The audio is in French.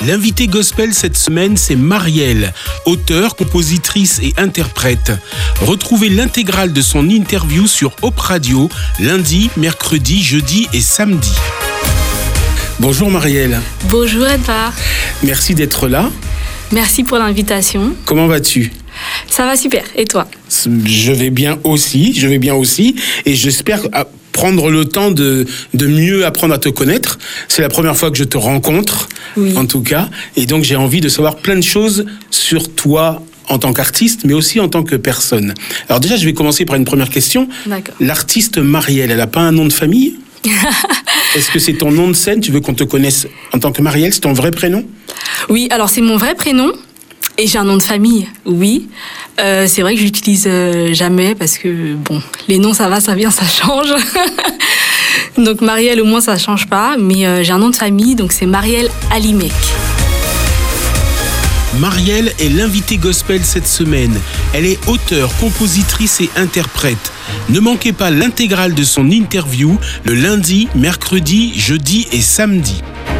L'invité gospel cette semaine, c'est Marielle, auteure, compositrice et interprète. Retrouvez l'intégrale de son interview sur Hope Radio, lundi, mercredi, jeudi et samedi. Bonjour Marielle. Bonjour Edouard. Merci d'être là. Merci pour l'invitation. Comment vas-tu ? Ça va super. Et toi ? Je vais bien aussi. Et j'espère prendre le temps de mieux apprendre à te connaître. C'est la première fois que je te rencontre, oui. En tout cas. Et donc, j'ai envie de savoir plein de choses sur toi en tant qu'artiste, mais aussi en tant que personne. Alors déjà, je vais commencer par une première question. D'accord. L'artiste Marielle, elle n'a pas un nom de famille ? Est-ce que c'est ton nom de scène ? Tu veux qu'on te connaisse en tant que Marielle ? C'est ton vrai prénom ? Oui, alors c'est mon vrai prénom. Et j'ai un nom de famille, oui. C'est vrai que je l'utilise jamais parce que, bon, les noms, ça va, ça vient, ça change. Donc Marielle, au moins, ça change pas. Mais j'ai un nom de famille, donc c'est Marielle Alimec. Marielle est l'invitée gospel cette semaine. Elle est auteure, compositrice et interprète. Ne manquez pas l'intégrale de son interview le lundi, mercredi, jeudi et samedi.